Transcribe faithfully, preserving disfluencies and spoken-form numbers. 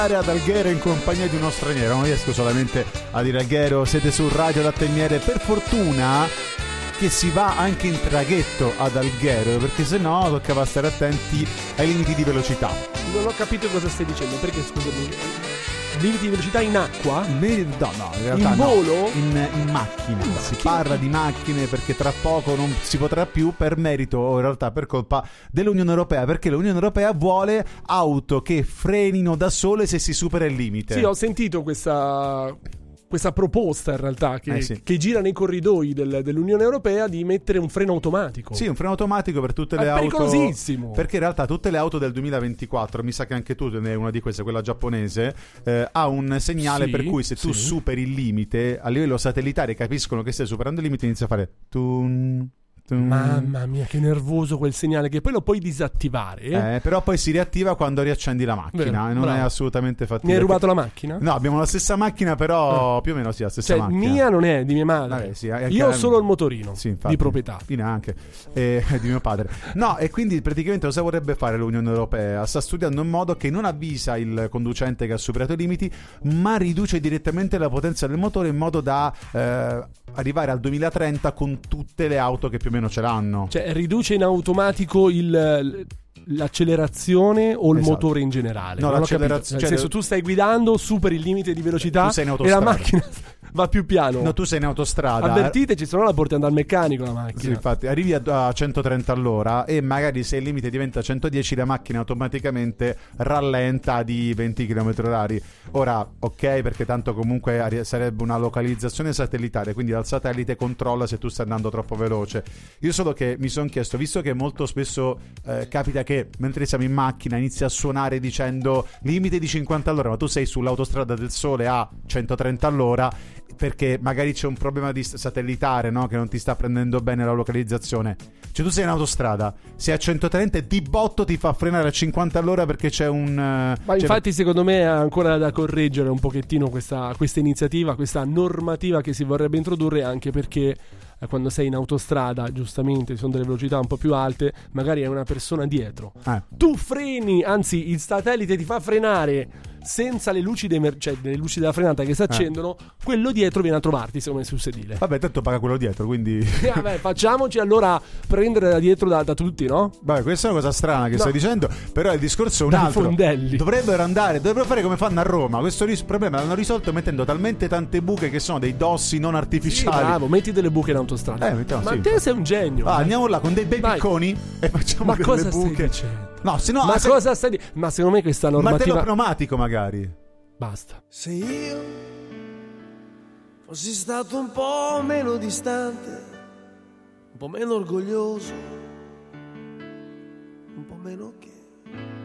ad Alghero in compagnia di uno straniero. Non riesco solamente a dire Alghero, siete sul Radio Latte e Miele. Per fortuna che si va anche in traghetto ad Alghero, perché sennò toccava stare attenti ai limiti di velocità. Non ho capito cosa stai dicendo, perché scusami, limiti di velocità in acqua? No, no, in realtà in volo? No. In, in macchina. In si macchina. Parla di macchine perché tra poco non si potrà più, per merito o in realtà per colpa dell'Unione Europea, perché l'Unione Europea vuole auto che frenino da sole se si supera il limite. Sì, ho sentito questa... questa proposta in realtà che, eh sì. che gira nei corridoi del, dell'Unione Europea di mettere un freno automatico. Sì, un freno automatico per tutte le è auto. pericolosissimo. Perché in realtà tutte le auto del duemilaventiquattro, mi sa che anche tu ne hai una di queste, quella giapponese, eh, ha un segnale sì, per cui se tu sì. superi il limite, a livello satellitare capiscono che stai superando il limite, inizia a fare tun. Mamma mia, che nervoso quel segnale, che poi lo puoi disattivare. Eh, però poi si riattiva quando riaccendi la macchina. Vero, e non bravo. è assolutamente fattibile. Mi hai rubato la macchina? No, abbiamo la stessa macchina, però eh. più o meno sì, la stessa cioè, macchina. mia non è di mia madre. Vabbè, sì, io ho solo il motorino sì, infatti, di proprietà. Neanche eh, di mio padre. No, e quindi praticamente cosa vorrebbe fare l'Unione Europea? Sta studiando un modo che non avvisa il conducente che ha superato i limiti, ma riduce direttamente la potenza del motore in modo da eh, arrivare al duemilatrenta con tutte le auto che più o meno ce l'hanno. Cioè riduce in automatico il, l'accelerazione o il esatto. motore in generale? No, non l'accelerazione. Nel senso, tu stai guidando, superi il limite di velocità tu sei in e la macchina va più piano. No, tu sei in autostrada. Avvertiteci, se no la porti andare al meccanico la macchina. Sì, infatti, arrivi a, a centotrenta all'ora e magari se il limite diventa centodieci, la macchina automaticamente rallenta di venti chilometri orari. Ora, ok, perché tanto comunque sarebbe una localizzazione satellitare, quindi dal satellite controlla se tu stai andando troppo veloce. Io solo che mi sono chiesto, visto che molto spesso eh, capita che mentre siamo in macchina inizia a suonare dicendo limite di cinquanta all'ora, ma tu sei sull'autostrada del Sole a centotrenta all'ora, perché magari c'è un problema di satellitare, no? Che non ti sta prendendo bene la localizzazione. Cioè tu sei in autostrada, sei a centotrenta e di botto ti fa frenare a cinquanta all'ora perché c'è un... Ma c'è... infatti secondo me è ancora da correggere un pochettino questa, questa iniziativa, questa normativa che si vorrebbe introdurre, anche perché quando sei in autostrada, giustamente, sono delle velocità un po' più alte, magari hai una persona dietro. Eh. Tu freni, anzi il satellite ti fa frenare senza le luci, dei mer- cioè le luci della frenata che si accendono, eh. quello dietro viene a trovarti, secondo me, sul sedile. Vabbè, tanto paga quello dietro, quindi... Eh, vabbè, facciamoci allora prendere da dietro da, da tutti, no? Vabbè, questa è una cosa strana che no. stai dicendo, però il discorso è un Dai altro. fondelli. Dovrebbero andare, dovrebbero fare come fanno a Roma. Questo ris- problema l'hanno risolto mettendo talmente tante buche che sono dei dossi non artificiali. Sì, bravo, metti delle buche in autostrada. Eh, mettiamo, Ma sì, te infatti. sei un genio. Ah, eh. andiamo là con dei bei Vai. picconi e facciamo Ma delle cosa buche. stai dicendo? No, se no, Ma se... cosa stai dicendo? Ma secondo me questa normativa... martello pneumatico magari. Basta. Se io fossi stato un po' meno distante, un po' meno orgoglioso, un po' meno che